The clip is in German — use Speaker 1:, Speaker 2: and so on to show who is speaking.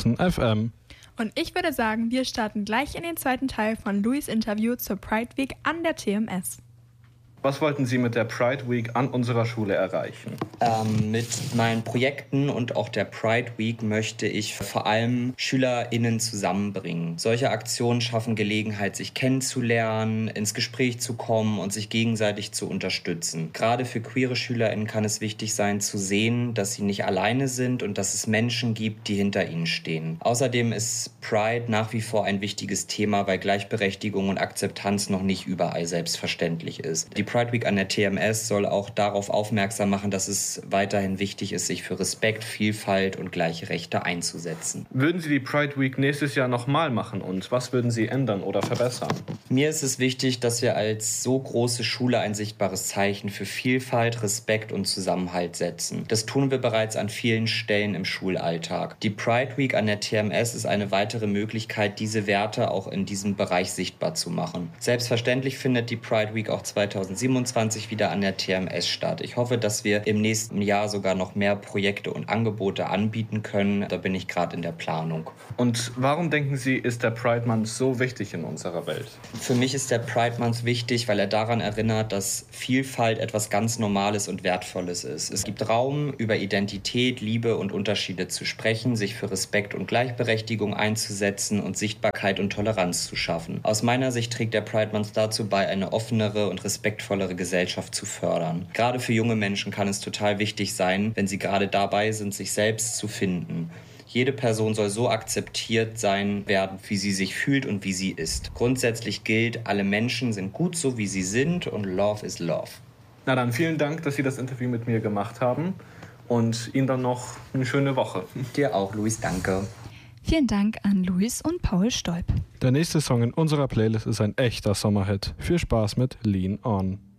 Speaker 1: Boxen FM.
Speaker 2: Und ich würde sagen, wir starten gleich in den zweiten Teil von Louis' Interview zur Pride Week an der TMS.
Speaker 1: Was wollten Sie mit der Pride Week an unserer Schule erreichen?
Speaker 3: Mit meinen Projekten und auch der Pride Week möchte ich vor allem SchülerInnen zusammenbringen. Solche Aktionen schaffen Gelegenheit, sich kennenzulernen, ins Gespräch zu kommen und sich gegenseitig zu unterstützen. Gerade für queere SchülerInnen kann es wichtig sein, zu sehen, dass sie nicht alleine sind und dass es Menschen gibt, die hinter ihnen stehen. Außerdem ist Pride nach wie vor ein wichtiges Thema, weil Gleichberechtigung und Akzeptanz noch nicht überall selbstverständlich ist. Die Pride Week an der TMS soll auch darauf aufmerksam machen, dass es weiterhin wichtig ist, sich für Respekt, Vielfalt und gleiche Rechte einzusetzen.
Speaker 1: Würden Sie die Pride Week nächstes Jahr nochmal machen und was würden Sie ändern oder verbessern?
Speaker 3: Mir ist es wichtig, dass wir als so große Schule ein sichtbares Zeichen für Vielfalt, Respekt und Zusammenhalt setzen. Das tun wir bereits an vielen Stellen im Schulalltag. Die Pride Week an der TMS ist eine weitere Möglichkeit, diese Werte auch in diesem Bereich sichtbar zu machen. Selbstverständlich findet die Pride Week auch 2027 wieder an der TMS statt. Ich hoffe, dass wir im nächsten Jahr sogar noch mehr Projekte und Angebote anbieten können. Da bin ich gerade in der Planung.
Speaker 1: Und warum denken Sie, ist der Pride Month so wichtig in unserer Welt?
Speaker 3: Für mich ist der Pride Month wichtig, weil er daran erinnert, dass Vielfalt etwas ganz Normales und Wertvolles ist. Es gibt Raum, über Identität, Liebe und Unterschiede zu sprechen, sich für Respekt und Gleichberechtigung einzusetzen und Sichtbarkeit und Toleranz zu schaffen. Aus meiner Sicht trägt der Pride Month dazu bei, eine offenere und respektvollere Gesellschaft zu fördern. Gerade für junge Menschen kann es total wichtig sein, wenn sie gerade dabei sind, sich selbst zu finden. Jede Person soll so akzeptiert sein werden, wie sie sich fühlt und wie sie ist. Grundsätzlich gilt, alle Menschen sind gut so, wie sie sind und Love is Love.
Speaker 1: Na dann, vielen Dank, dass Sie das Interview mit mir gemacht haben und Ihnen dann noch eine schöne Woche.
Speaker 3: Dir auch, Luis, danke.
Speaker 2: Vielen Dank an Luis und Paul Stolp.
Speaker 1: Der nächste Song in unserer Playlist ist ein echter Sommerhit. Viel Spaß mit Lean On.